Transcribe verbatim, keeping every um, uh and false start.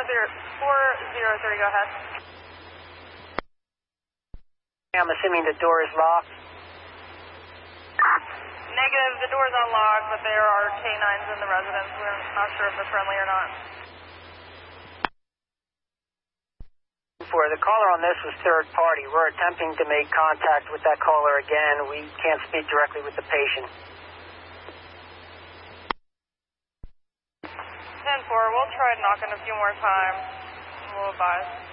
four zero three, go ahead. I'm assuming the door is locked. Negative, the door's unlocked, but there are canines in the residence. We're not sure if they're friendly or not. For the caller on this was third party. We're attempting to make contact with that caller again. We can't speak directly with the patient. ten four, we'll try knocking a few more times. We'll advise.